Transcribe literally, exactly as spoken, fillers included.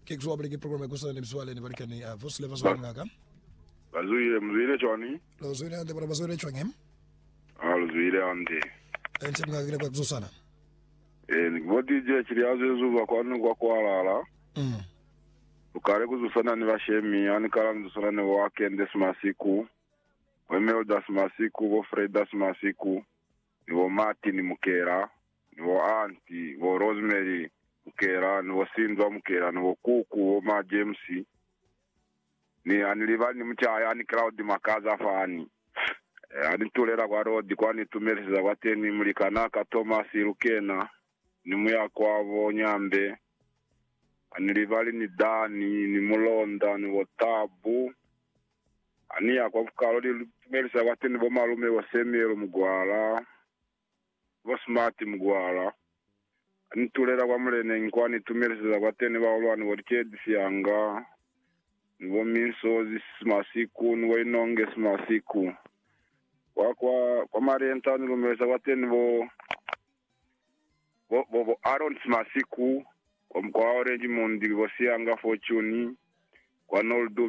ke ku swabele ke program ko sa le mswale ne balikane a vos le vaso ngaka bazuile mzile chwani lo zwile ande bara baso le chwangem ah luzile ande ente ngaka kwa kuzosana eh ngodi je chiriazo zuva kwanu kwa kwalala mm ukare kuzusana ni bashemi ani kala kuzusana ni wake ndes masiku wemeo das masiku wo Fred das masiku wo Martin mukera wo anti wo Rosemary mukera wo Sindwa mukera wo Kuku wo ma James ni anilivani mchaya ani crowd makaza fani eh, ani tulera kwa road kwani tumereza wateni mulikanaka Thomas Rukena ni muya kwavo Nyambe anilivali ni Dani ni Mulonda ni Wotabu ani yakwa kukalo li tumereza wateni bo malume wo Semero mugwala wo Smart mugwala ani tulera kwa mulene nkwani tumereza wateni ba olwani wo Chedisi yanga niwo Minsozi masiku niwo Inonge masiku kwa kwa kwa marenta nilumeza wateni bo bo bo Aaron masiku kwa Orange Mundi bo Sianga Fortune kwa Noldo